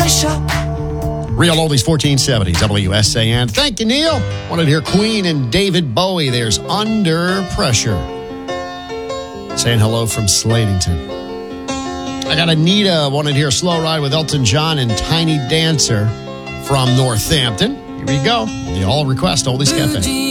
pressure. Real Oldies 1470 WSAN. Thank you, Neil. Wanted to hear Queen and David Bowie. There's Under Pressure. Saying hello from Slatington. I got Anita. Wanted to hear Slow Ride with Elton John and Tiny Dancer from Northampton. Here we go. The All Request Oldies Cafe.